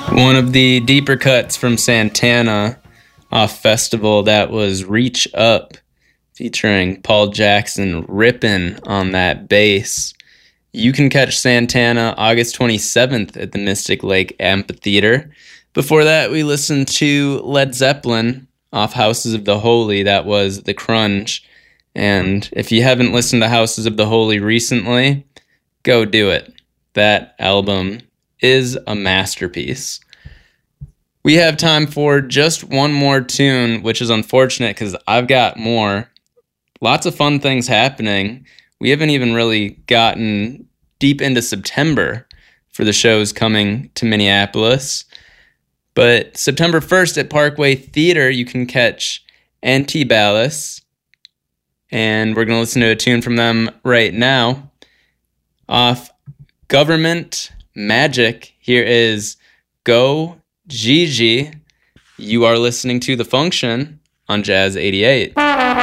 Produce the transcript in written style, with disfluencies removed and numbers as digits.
One of the deeper cuts from Santana off Festival, that was Reach Up, featuring Paul Jackson ripping on that bass. You can catch Santana August 27th at the Mystic Lake Amphitheater. Before that, we listened to Led Zeppelin off Houses of the Holy. That was The Crunch. And if you haven't listened to Houses of the Holy recently, go do it. That album is a masterpiece. We have time for just one more tune, which is unfortunate because I've got more. Lots of fun things happening. We haven't even really gotten deep into September for the shows coming to Minneapolis. But September 1st at Parkway Theater, you can catch Antibalas. And we're going to listen to a tune from them right now. Off Government Magic, here is Go Gigi. You are listening to The Function on Jazz 88.